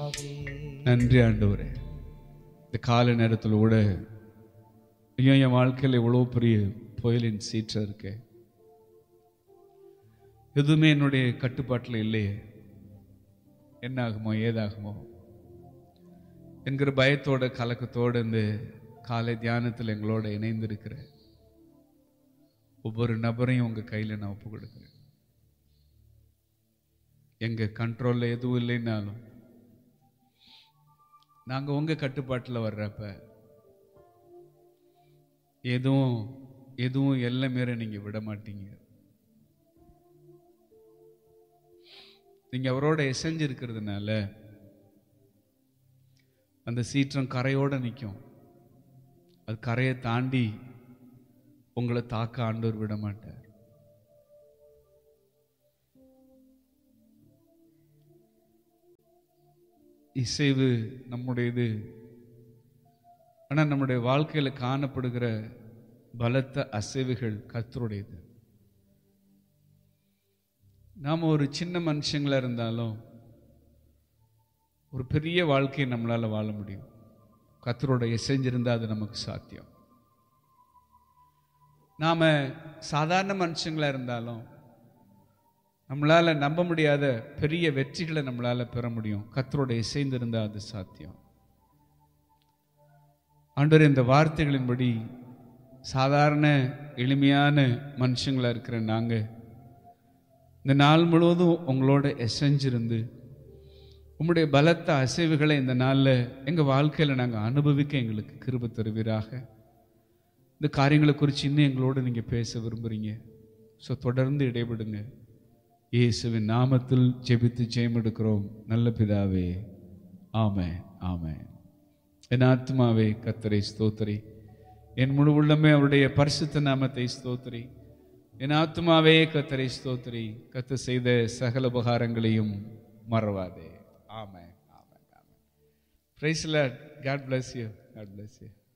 நன்றி ஆண்டவரே. இந்த காலை நேரத்தில் கூட ஐயோ என் வாழ்க்கையில் இவ்வளோ பெரிய புயலின் சீற்றம் இருக்கு, எதுவுமே என்னுடைய கட்டுப்பாட்டில் இல்லையே, என்ன ஆகுமோ ஏதாகுமோ என்கிற பயத்தோட கலக்கத்தோடு இந்த காலை தியானத்தில் எங்களோட இணைந்திருக்கிற ஒவ்வொரு நபரையும் உங்கள் கையில் நான் ஒப்பு கொடுக்குறேன். எங்கள் கண்ட்ரோலில் எதுவும் இல்லைன்னாலும் நாங்கள் உங்கள் கட்டுப்பாட்டில் வர்றப்ப எதுவும் எல்லாம் மீற நீங்கள் விட மாட்டீங்க. நீங்கள் அவரோட இசைஞ்சிருக்கிறதுனால அந்த சீற்றம் கரையோடு நிற்கும். அது கரையை தாண்டி உங்களை தாக்க ஆண்டவர் விட மாட்டார். இசைவு நம்முடையது, ஆனால் நம்முடைய வாழ்க்கையில் காணப்படுகிற பலத்த அசைவுகள் கர்த்தருடையது. நாம் ஒரு சின்ன மனுஷங்களா இருந்தாலும் ஒரு பெரிய வாழ்க்கையை நம்மளால் வாழ முடியும். கர்த்தரோட இசைஞ்சிருந்தால் அது நமக்கு சாத்தியம். நாம் சாதாரண மனுஷங்களா இருந்தாலும் நம்மளால் நம்ப முடியாத பெரிய வெற்றிகளை நம்மளால் பெற முடியும். கர்த்தரோட இசைந்திருந்தால் அது சாத்தியம். ஆண்டவரே, இந்த வார்த்தைகளின்படி சாதாரண எளிமையான மனுஷங்களா இருக்கிற நாங்கள் இந்த நாள் முழுவதும் உங்களோட இசைஞ்சிருந்து உங்களுடைய பலத்த அசைவுகளை இந்த நாளில் எங்கள் வாழ்க்கையில் நாங்கள் அனுபவிக்க எங்களுக்கு கிருபை தருவீராக. இந்த காரியங்களை குறித்து இன்னும் எங்களோடு நீங்கள் பேச விரும்புகிறீங்க. ஸோ தொடர்ந்து இடைபடுங்க. இயேசுவின் நாமத்தில் ஜெபித்து ஜெயம் எடுக்கிறோம் நல்ல பிதாவே, ஆமென் ஆமென். என் ஆத்மாவே கர்த்தரை ஸ்தோத்திரி, என் முழு உள்ளமே அவருடைய பரிசுத்த நாமத்தை ஸ்தோத்திரி. என் ஆத்மாவே கர்த்தரை ஸ்தோத்திரி, கர்த்தர் செய்த சகல உபகாரங்களையும் மறவாதே. ஆமென் ஆமென் ஆமென். Praise the Lord. God bless you. God bless you.